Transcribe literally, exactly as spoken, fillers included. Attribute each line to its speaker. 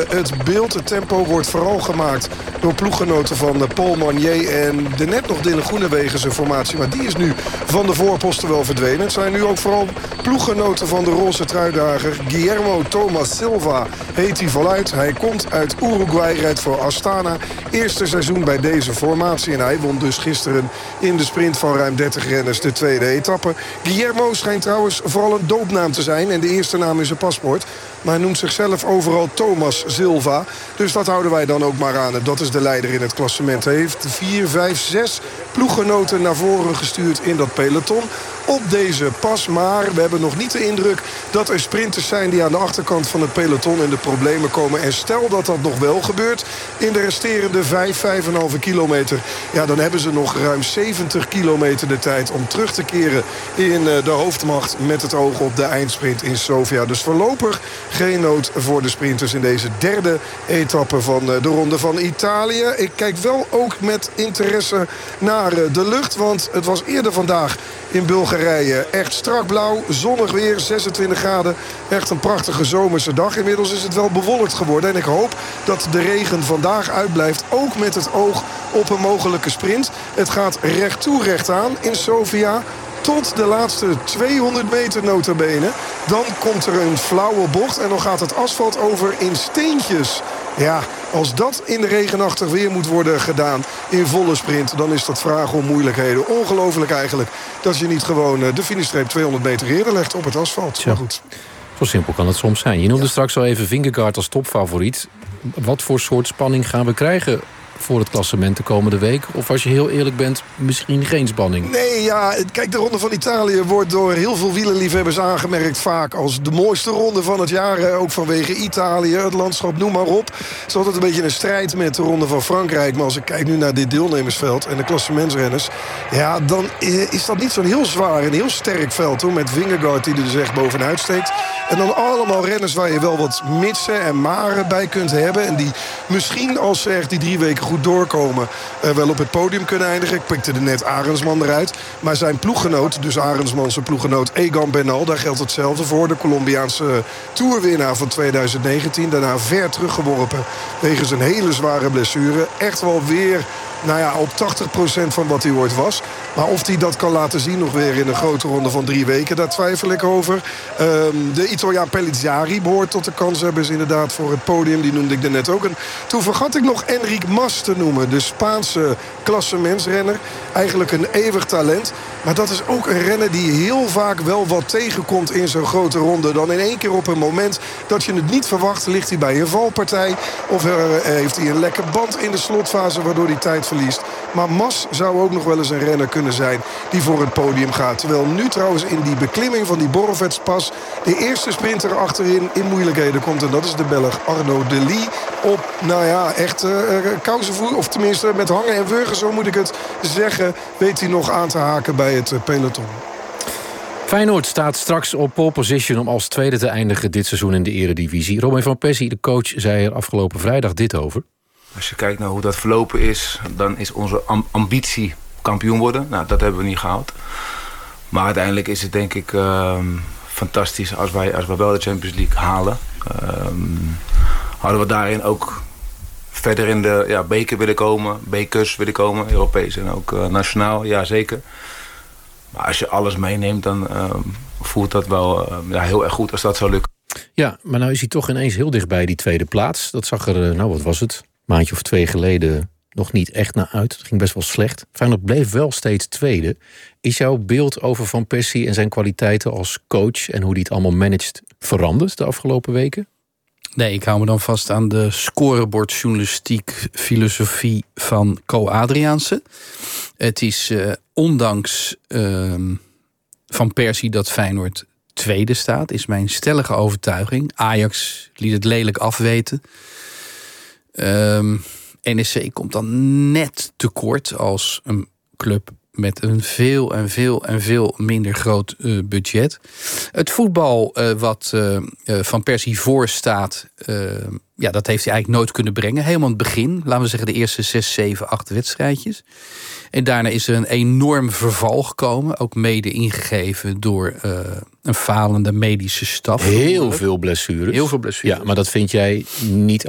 Speaker 1: het beeld. Het tempo wordt vooral gemaakt door ploeggenoten van Paul Magnier en de net nog Dylan Groenewegen zijn formatie. Maar die is nu van de voorposten wel verdwenen. Het zijn nu ook vooral ploeggenoten van de roze truidager. Guillermo Thomas Silva heet hij voluit. Hij komt uit Uruguay, rijdt voor Astana. Eerste seizoen bij deze formatie. En hij won dus gisteren in de sprint van ruim dertig renners de tweede etappe. Guillermo schijnt trouwens vooral een doopnaam te zijn. En de eerste naam is zijn paspoort. Maar hij noemt zichzelf overal Thomas Silva. Dus dat houden wij dan ook maar aan. Dat is de leider in het klassement. Hij heeft vier, vijf, zes ploeggenoten naar voren gestuurd in dat peloton. Op deze pas. Maar we hebben nog niet de indruk dat er sprinters zijn die aan de achterkant van het peloton in de problemen komen. En stel dat dat nog wel gebeurt in de resterende vijf, vijf komma vijf kilometer. Ja, dan hebben ze nog ruim zeventig kilometer de tijd om terug te keren in de hoofdmacht met het oog op de eindsprint in Sofia. Dus voorlopig geen nood voor de sprinters in deze derde etappe van de Ronde van Italië. Ik kijk wel ook met interesse naar de lucht, want het was eerder vandaag in Bulgarije echt strak blauw, zonnig weer, zesentwintig graden. Echt een prachtige zomerse dag. Inmiddels is het wel bewolkt geworden en ik hoop dat de regen vandaag uitblijft, ook met het oog op een mogelijke sprint. Het gaat recht toe, recht aan in Sofia. Tot de laatste tweehonderd meter nota bene. Dan komt er een flauwe bocht en dan gaat het asfalt over in steentjes. Ja, als dat in de regenachtig weer moet worden gedaan in volle sprint, dan is dat vragen om moeilijkheden. Ongelooflijk eigenlijk dat je niet gewoon de finishstreep tweehonderd meter eerder legt op het asfalt. Maar goed.
Speaker 2: Zo simpel kan het soms zijn. Je noemde ja. straks al even Vingegaard als topfavoriet. Wat voor soort spanning gaan we krijgen voor het klassement de komende week? Of als je heel eerlijk bent, misschien geen spanning?
Speaker 1: Nee, ja, kijk, de Ronde van Italië wordt door heel veel wielerliefhebbers aangemerkt vaak als de mooiste ronde van het jaar. Ook vanwege Italië, het landschap, noem maar op. Het is altijd een beetje een strijd met de Ronde van Frankrijk. Maar als ik kijk nu naar dit deelnemersveld en de klassementsrenners, ja, dan is dat niet zo'n heel zwaar en heel sterk veld, hoor. Met Vingegaard die er dus echt bovenuit steekt. En dan allemaal renners waar je wel wat mitsen en maren bij kunt hebben. En die misschien, als ze echt die drie weken goed doorkomen, uh, wel op het podium kunnen eindigen. Ik pikte er net Arendsman eruit. Maar zijn ploeggenoot, dus Arendsman zijn ploeggenoot Egan Bernal, daar geldt hetzelfde voor. De Colombiaanse toerwinnaar van tweeduizend negentien. Daarna ver teruggeworpen wegens een hele zware blessure. Echt wel weer, nou ja, op tachtig procent van wat hij ooit was. Maar of hij dat kan laten zien nog weer in een grote ronde van drie weken, daar twijfel ik over. Um, de Italiaan Pellizzari behoort tot de kanshebbers inderdaad voor het podium. Die noemde ik er net ook. En toen vergat ik nog Enric Mas te noemen. De Spaanse klassementsrenner. Eigenlijk een eeuwig talent. Maar dat is ook een renner die heel vaak wel wat tegenkomt in zo'n grote ronde. Dan in één keer op een moment dat je het niet verwacht, ligt hij bij een valpartij. Of er, uh, heeft hij een lekke band in de slotfase waardoor hij tijd verliest. Maar Mas zou ook nog wel eens een renner kunnen zijn die voor het podium gaat. Terwijl nu trouwens in die beklimming van die Borovets-pas de eerste sprinter achterin in moeilijkheden komt. En dat is de Belg Arnaud Delis. Op, nou ja, echt uh, kousenvoer. Of tenminste met hangen en wurgen, zo moet ik het zeggen, weet hij nog aan te haken bij het uh, peloton.
Speaker 2: Feyenoord staat straks op pole position om als tweede te eindigen dit seizoen in de Eredivisie. Robin van Persie, de coach, zei er afgelopen vrijdag dit over.
Speaker 3: Als je kijkt naar hoe dat verlopen is, dan is onze ambitie kampioen worden. Nou, dat hebben we niet gehaald. Maar uiteindelijk is het denk ik uh, fantastisch als wij, als wij wel de Champions League halen. Um, hadden we daarin ook verder in de ja, beker willen komen, bekers willen komen, Europees en ook uh, nationaal, ja zeker. Maar als je alles meeneemt, dan uh, voelt dat wel uh, ja, heel erg goed als dat zou lukken.
Speaker 2: Ja, maar nou is hij toch ineens heel dichtbij die tweede plaats. Dat zag er, nou wat was het, een maandje of twee geleden nog niet echt naar uit. Het ging best wel slecht. Feyenoord bleef wel steeds tweede. Is jouw beeld over Van Persie en zijn kwaliteiten als coach en hoe hij het allemaal managt veranderd de afgelopen weken?
Speaker 4: Nee, ik hou me dan vast aan de scorebordjournalistiek filosofie van Co Adriaanse. Het is uh, ondanks uh, Van Persie dat Feyenoord tweede staat, is mijn stellige overtuiging. Ajax liet het lelijk afweten. Um, N E C komt dan net tekort als een club met een veel en veel en veel minder groot uh, budget. Het voetbal uh, wat uh, uh, Van Persie voor staat, uh, ja, dat heeft hij eigenlijk nooit kunnen brengen. Helemaal aan het begin, laten we zeggen de eerste zes, zeven, acht wedstrijdjes. En daarna is er een enorm verval gekomen. Ook mede ingegeven door uh, een falende medische staf.
Speaker 2: Heel veel blessures.
Speaker 4: Heel veel blessures.
Speaker 2: Ja, maar dat vind jij niet